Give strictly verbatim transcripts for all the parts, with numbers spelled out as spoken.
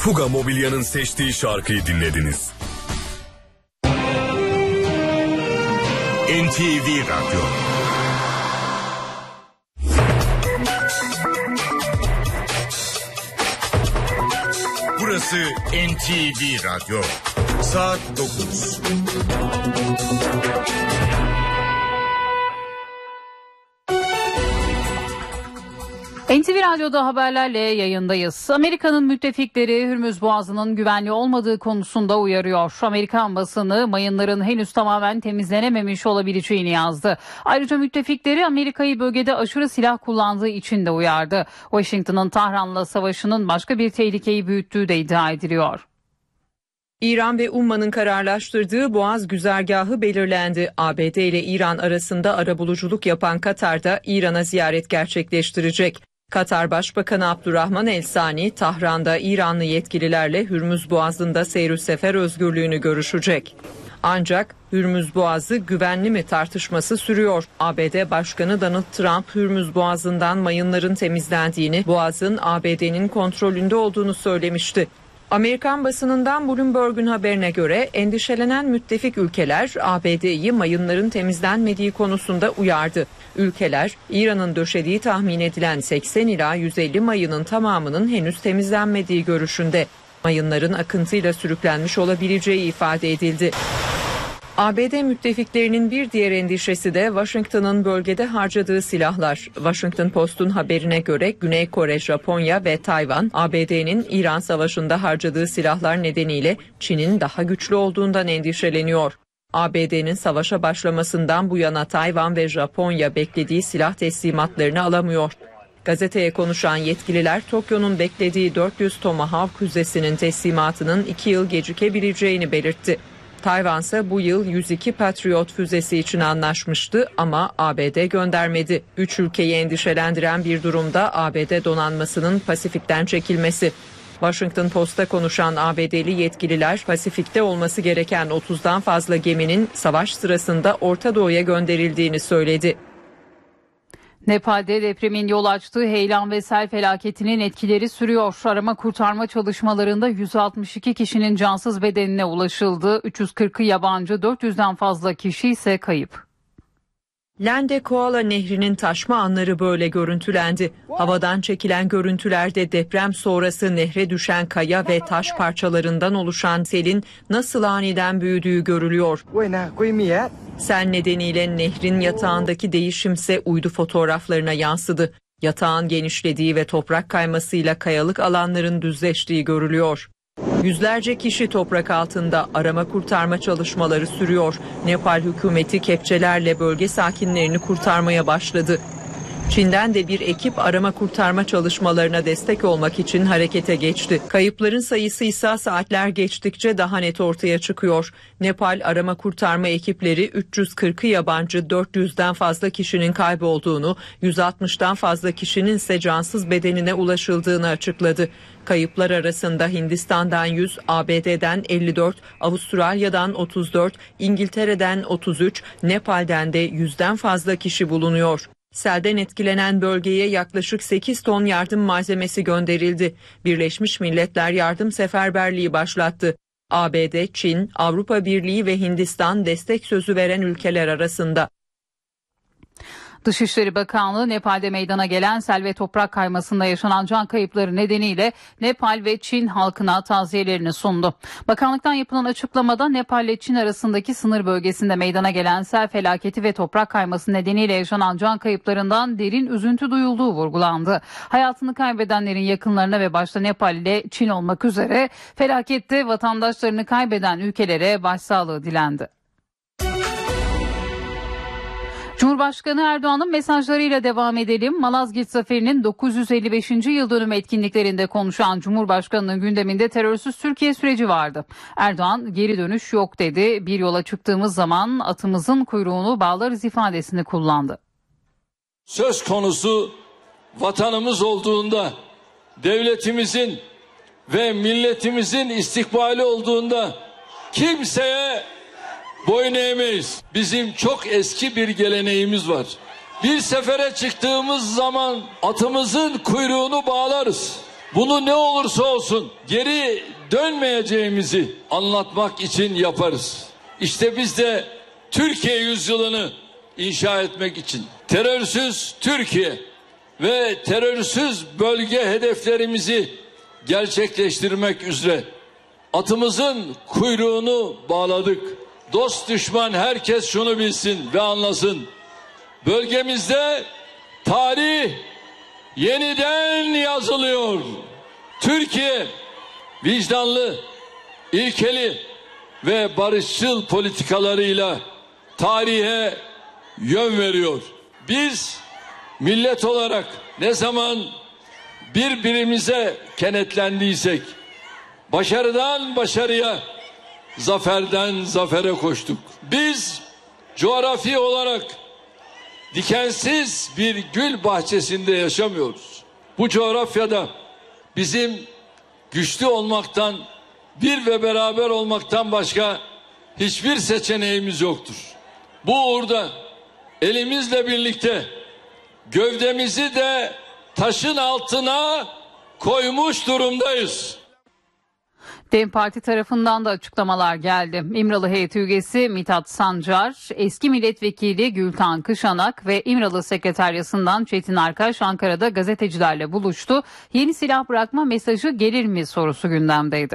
Fuga Mobilya'nın seçtiği şarkıyı dinlediniz. N T V Radyo. Burası N T V Radyo. Saat dokuz. N T V Radyo'da haberlerle yayındayız. Amerika'nın müttefikleri Hürmüz Boğazı'nın güvenli olmadığı konusunda uyarıyor. Amerikan basını mayınların henüz tamamen temizlenememiş olabileceğini yazdı. Ayrıca müttefikleri Amerika'yı bölgede aşırı silah kullandığı için de uyardı. Washington'ın Tahran'la savaşının başka bir tehlikeyi büyüttüğü de iddia ediliyor. İran ve Umman'ın kararlaştırdığı Boğaz güzergahı belirlendi. A B D ile İran arasında arabuluculuk yapan Katar'da İran'a ziyaret gerçekleştirecek. Katar Başbakanı Abdurrahman El Sani, Tahran'da İranlı yetkililerle Hürmüz Boğazı'nda seyir sefer özgürlüğünü görüşecek. Ancak Hürmüz Boğazı güvenli mi tartışması sürüyor. A B D Başkanı Donald Trump, Hürmüz Boğazı'ndan mayınların temizlendiğini, Boğaz'ın A B D'nin kontrolünde olduğunu söylemişti. Amerikan basınından Bloomberg'un haberine göre endişelenen müttefik ülkeler A B D'yi mayınların temizlenmediği konusunda uyardı. Ülkeler İran'ın döşediği tahmin edilen seksen ila yüz elli mayının tamamının henüz temizlenmediği görüşünde. Mayınların akıntıyla sürüklenmiş olabileceği ifade edildi. A B D müttefiklerinin bir diğer endişesi de Washington'ın bölgede harcadığı silahlar. Washington Post'un haberine göre Güney Kore, Japonya ve Tayvan, A B D'nin İran Savaşı'nda harcadığı silahlar nedeniyle Çin'in daha güçlü olduğundan endişeleniyor. A B D'nin savaşa başlamasından bu yana Tayvan ve Japonya beklediği silah teslimatlarını alamıyor. Gazeteye konuşan yetkililer Tokyo'nun beklediği dört yüz Tomahawk füzesinin teslimatının iki yıl gecikebileceğini belirtti. Tayvan ise bu yıl yüz iki Patriot füzesi için anlaşmıştı ama A B D göndermedi. Üç ülkeyi endişelendiren bir durumda A B D donanmasının Pasifik'ten çekilmesi. Washington Post'a konuşan A B D'li yetkililer Pasifik'te olması gereken otuzdan fazla geminin savaş sırasında Orta Doğu'ya gönderildiğini söyledi. Nepal'de depremin yol açtığı heyelan ve sel felaketinin etkileri sürüyor. Arama kurtarma çalışmalarında yüz altmış iki kişinin cansız bedenine ulaşıldı. üç yüz kırkı yabancı, dört yüzden fazla kişi ise kayıp. Lende Koala Nehri'nin taşma anları böyle görüntülendi. Havadan çekilen görüntülerde deprem sonrası nehre düşen kaya ve taş parçalarından oluşan selin nasıl aniden büyüdüğü görülüyor. Sel nedeniyle nehrin yatağındaki değişimse uydu fotoğraflarına yansıdı. Yatağın genişlediği ve toprak kaymasıyla kayalık alanların düzleştiği görülüyor. Yüzlerce kişi toprak altında, arama kurtarma çalışmaları sürüyor. Nepal hükümeti kepçelerle bölge sakinlerini kurtarmaya başladı. Çin'den de bir ekip arama kurtarma çalışmalarına destek olmak için harekete geçti. Kayıpların sayısı ise saatler geçtikçe daha net ortaya çıkıyor. Nepal arama kurtarma ekipleri üç yüz kırkı yabancı, dört yüzden fazla kişinin kaybolduğunu, yüz altmıştan fazla kişinin ise cansız bedenine ulaşıldığını açıkladı. Kayıplar arasında Hindistan'dan yüz, A B D'den elli dört, Avustralya'dan otuz dört, İngiltere'den otuz üç, Nepal'den de yüzden fazla kişi bulunuyor. Selden etkilenen bölgeye yaklaşık sekiz ton yardım malzemesi gönderildi. Birleşmiş Milletler yardım seferberliği başlattı. A B D, Çin, Avrupa Birliği ve Hindistan destek sözü veren ülkeler arasında. Dışişleri Bakanlığı Nepal'de meydana gelen sel ve toprak kaymasında yaşanan can kayıpları nedeniyle Nepal ve Çin halkına taziyelerini sundu. Bakanlıktan yapılan açıklamada Nepal ile Çin arasındaki sınır bölgesinde meydana gelen sel felaketi ve toprak kayması nedeniyle yaşanan can kayıplarından derin üzüntü duyulduğu vurgulandı. Hayatını kaybedenlerin yakınlarına ve başta Nepal ile Çin olmak üzere felakette vatandaşlarını kaybeden ülkelere başsağlığı dilendi. Cumhurbaşkanı Erdoğan'ın mesajlarıyla devam edelim. Malazgirt Zaferi'nin dokuz yüz elli beşinci yıl dönümü etkinliklerinde konuşan Cumhurbaşkanı'nın gündeminde terörsüz Türkiye süreci vardı. Erdoğan geri dönüş yok dedi. Bir yola çıktığımız zaman atımızın kuyruğunu bağlarız ifadesini kullandı. Söz konusu vatanımız olduğunda, devletimizin ve milletimizin istikbali olduğunda kimseye boyun eğmeyiz. Bizim çok eski bir geleneğimiz var. Bir sefere çıktığımız zaman atımızın kuyruğunu bağlarız. Bunu ne olursa olsun geri dönmeyeceğimizi anlatmak için yaparız. İşte biz de Türkiye yüzyılını inşa etmek için terörsüz Türkiye ve terörsüz bölge hedeflerimizi gerçekleştirmek üzere atımızın kuyruğunu bağladık. Dost düşman herkes şunu bilsin ve anlasın. Bölgemizde tarih yeniden yazılıyor. Türkiye vicdanlı, ilkeli ve barışçıl politikalarıyla tarihe yön veriyor. Biz millet olarak ne zaman birbirimize kenetlendiysek başarıdan başarıya, zaferden zafere koştuk. Biz coğrafi olarak dikensiz bir gül bahçesinde yaşamıyoruz. Bu coğrafyada bizim güçlü olmaktan, bir ve beraber olmaktan başka hiçbir seçeneğimiz yoktur. Bu uğurda elimizle birlikte gövdemizi de taşın altına koymuş durumdayız. DEM Parti tarafından da açıklamalar geldi. İmralı heyeti üyesi Mithat Sancar, eski milletvekili Gültan Kışanak ve İmralı Sekreteryası'ndan Çetin Arkaş Ankara'da gazetecilerle buluştu. Yeni silah bırakma mesajı gelir mi sorusu gündemdeydi.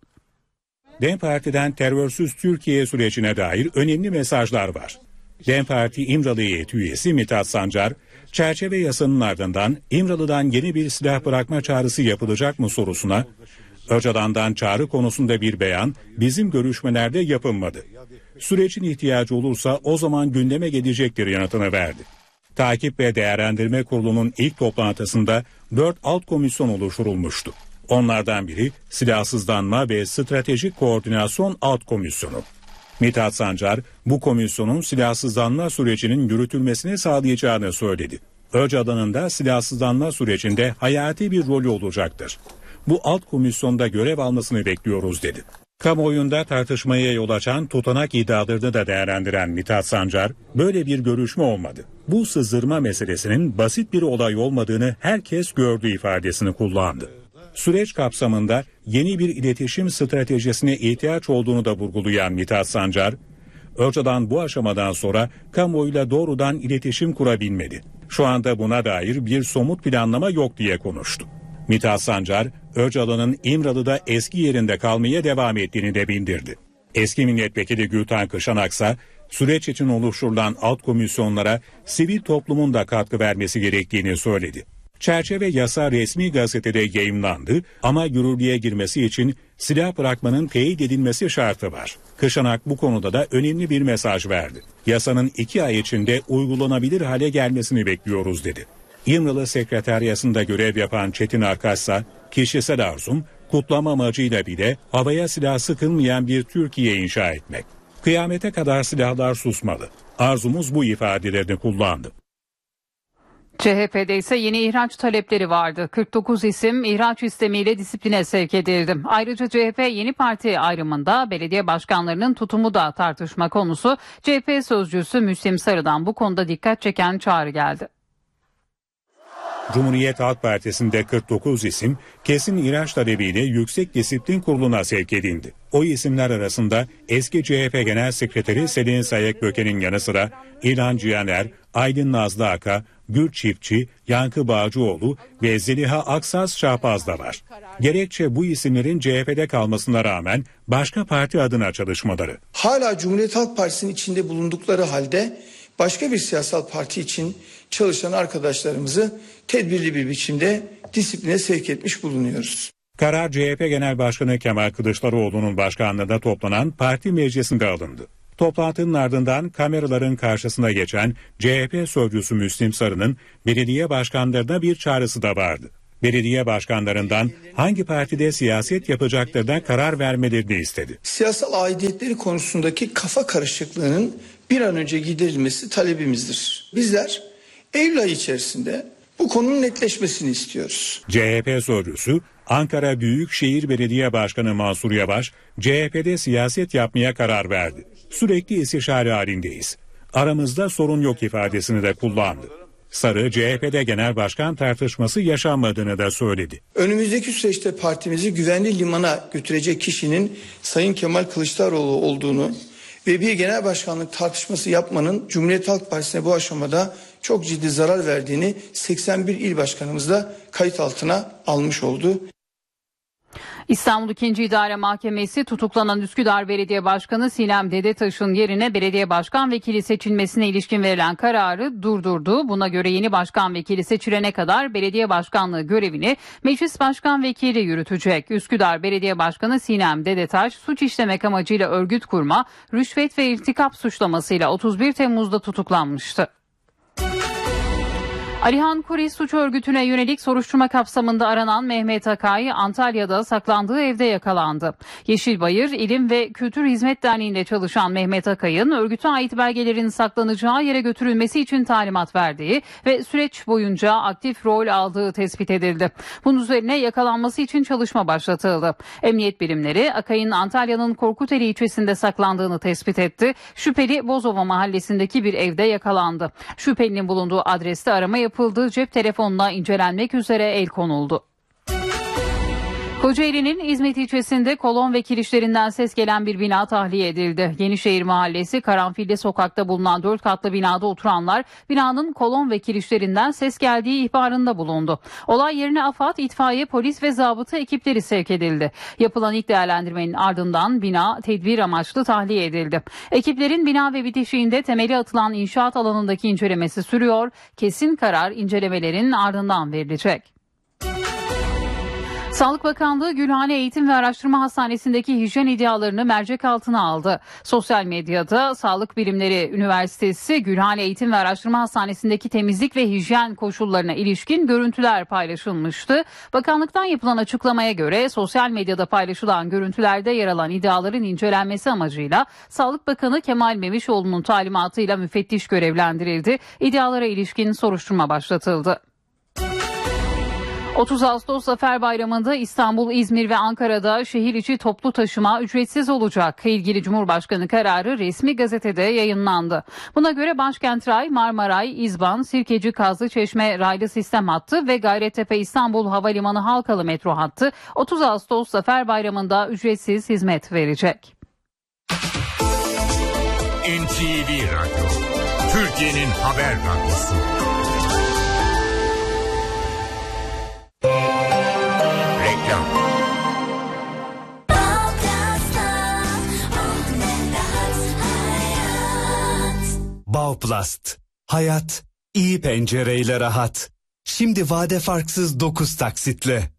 DEM Parti'den terörsüz Türkiye sürecine dair önemli mesajlar var. DEM Parti İmralı heyeti üyesi Mithat Sancar, çerçeve yasanın ardından İmralı'dan yeni bir silah bırakma çağrısı yapılacak mı sorusuna, Öcalan'dan çağrı konusunda bir beyan bizim görüşmelerde yapılmadı. Sürecin ihtiyacı olursa o zaman gündeme gelecektir yanıtını verdi. Takip ve Değerlendirme Kurulu'nun ilk toplantısında dört alt komisyon oluşturulmuştu. Onlardan biri Silahsızlanma ve Stratejik Koordinasyon Alt Komisyonu. Mithat Sancar bu komisyonun silahsızlanma sürecinin yürütülmesini sağlayacağını söyledi. Öcalan'ın da silahsızlanma sürecinde hayati bir rolü olacaktır. Bu alt komisyonda görev almasını bekliyoruz dedi. Kamuoyunda tartışmaya yol açan tutanak iddialarını da değerlendiren Mithat Sancar, böyle bir görüşme olmadı. Bu sızdırma meselesinin basit bir olay olmadığını herkes gördü ifadesini kullandı. Süreç kapsamında yeni bir iletişim stratejisine ihtiyaç olduğunu da vurgulayan Mithat Sancar, Öcalan bu aşamadan sonra kamuoyuyla doğrudan iletişim kurabilmedi. Şu anda buna dair bir somut planlama yok diye konuştu. Mithat Sancar, Öcalan'ın İmralı'da eski yerinde kalmaya devam ettiğini de bildirdi. Eski milletvekili Gültan Kışanak ise süreç için oluşturulan alt komisyonlara sivil toplumun da katkı vermesi gerektiğini söyledi. Çerçeve yasa resmi gazetede yayımlandı ama yürürlüğe girmesi için silah bırakmanın teyit edilmesi şartı var. Kışanak bu konuda da önemli bir mesaj verdi. Yasanın iki ay içinde uygulanabilir hale gelmesini bekliyoruz dedi. İmralı Sekreteryası'nda görev yapan Çetin Arkaş ise kişisel arzum kutlama amacıyla bile havaya silah sıkılmayan bir Türkiye inşa etmek. Kıyamete kadar silahlar susmalı. Arzumuz bu ifadelerini kullandı. C H P'de ise yeni ihraç talepleri vardı. kırk dokuz isim ihraç istemiyle disipline sevk edildi. Ayrıca C H P yeni parti ayrımında belediye başkanlarının tutumu da tartışma konusu. C H P sözcüsü Müslim Sarı'dan bu konuda dikkat çeken çağrı geldi. Cumhuriyet Halk Partisi'nde kırk dokuz isim kesin ihraç talebiyle Yüksek Disiplin Kurulu'na sevk edildi. O isimler arasında eski C H P Genel Sekreteri Selin Sayık-Böke'nin yanı sıra İlhan Cihaner, Aydın Nazlı Aka, Gül Çiftçi, Yankı Bağcıoğlu ve Zeliha Aksaz Şahbaz da var. Gerekçe bu isimlerin C H P'de kalmasına rağmen başka parti adına çalışmaları. Hala Cumhuriyet Halk Partisi'nin içinde bulundukları halde başka bir siyasal parti için çalışan arkadaşlarımızı tedbirli bir biçimde disipline sevk etmiş bulunuyoruz. Karar C H P Genel Başkanı Kemal Kılıçdaroğlu'nun başkanlığında toplanan parti meclisinde alındı. Toplantının ardından kameraların karşısına geçen C H P sözcüsü Müslim Sarı'nın belediye başkanlarına bir çağrısı da vardı. Belediye başkanlarından hangi partide siyaset yapacaklarına karar vermelerini istedi. Siyasal aidiyetleri konusundaki kafa karışıklığının bir an önce giderilmesi talebimizdir. Bizler Eylül ayı içerisinde bu konunun netleşmesini istiyoruz. C H P sözcüsü Ankara Büyükşehir Belediye Başkanı Mansur Yavaş, C H P'de siyaset yapmaya karar verdi. Sürekli istişare halindeyiz. Aramızda sorun yok ifadesini de kullandı. Sarı, C H P'de genel başkan tartışması yaşanmadığını da söyledi. Önümüzdeki süreçte partimizi güvenli limana götürecek kişinin Sayın Kemal Kılıçdaroğlu olduğunu ve bir genel başkanlık tartışması yapmanın Cumhuriyet Halk Partisi'ne bu aşamada çok ciddi zarar verdiğini seksen bir il başkanımız da kayıt altına almış oldu. İstanbul ikinci. İdare Mahkemesi tutuklanan Üsküdar Belediye Başkanı Sinem Dedetaş'ın yerine belediye başkan vekili seçilmesine ilişkin verilen kararı durdurdu. Buna göre yeni başkan vekili seçilene kadar belediye başkanlığı görevini meclis başkan vekili yürütecek. Üsküdar Belediye Başkanı Sinem Dedetaş suç işlemek amacıyla örgüt kurma, rüşvet ve irtikap suçlamasıyla otuz bir Temmuz'da tutuklanmıştı. Alihan Kuri suç örgütüne yönelik soruşturma kapsamında aranan Mehmet Akay Antalya'da saklandığı evde yakalandı. Yeşilbayır İlim ve Kültür Hizmet Derneği'nde çalışan Mehmet Akay'ın örgüte ait belgelerin saklanacağı yere götürülmesi için talimat verdiği ve süreç boyunca aktif rol aldığı tespit edildi. Bunun üzerine yakalanması için çalışma başlatıldı. Emniyet birimleri Akay'ın Antalya'nın Korkuteli ilçesinde saklandığını tespit etti. Şüpheli Bozova mahallesindeki bir evde yakalandı. Şüphelinin bulunduğu adreste arama yapıldı. Cep telefonuna incelenmek üzere el konuldu. Kocaeli'nin İzmit ilçesinde kolon ve kirişlerinden ses gelen bir bina tahliye edildi. Yenişehir Mahallesi Karanfilli Sokak'ta bulunan dört katlı binada oturanlar binanın kolon ve kirişlerinden ses geldiği ihbarında bulundu. Olay yerine AFAD, itfaiye, polis ve zabıta ekipleri sevk edildi. Yapılan ilk değerlendirmenin ardından bina tedbir amaçlı tahliye edildi. Ekiplerin bina ve bitişiğinde temeli atılan inşaat alanındaki incelemesi sürüyor. Kesin karar incelemelerin ardından verilecek. Sağlık Bakanlığı Gülhane Eğitim ve Araştırma Hastanesi'ndeki hijyen iddialarını mercek altına aldı. Sosyal medyada Sağlık Bilimleri Üniversitesi Gülhane Eğitim ve Araştırma Hastanesi'ndeki temizlik ve hijyen koşullarına ilişkin görüntüler paylaşılmıştı. Bakanlıktan yapılan açıklamaya göre sosyal medyada paylaşılan görüntülerde yer alan iddiaların incelenmesi amacıyla Sağlık Bakanı Kemal Memişoğlu'nun talimatıyla müfettiş görevlendirildi. İddialara ilişkin soruşturma başlatıldı. otuz Ağustos Zafer Bayramı'nda İstanbul, İzmir ve Ankara'da şehir içi toplu taşıma ücretsiz olacak. İlgili Cumhurbaşkanı kararı resmi gazetede yayınlandı. Buna göre Başkent Ray, Marmaray, İzban, Sirkeci, Kazlıçeşme raylı sistem hattı ve Gayrettepe İstanbul Havalimanı Halkalı metro hattı otuz Ağustos Zafer Bayramı'nda ücretsiz hizmet verecek. N T V Radyo, Türkiye'nin haber radyosu. Reklam. Bauplast. Hayat iyi pencereyle rahat. Şimdi vade farksız dokuz taksitle.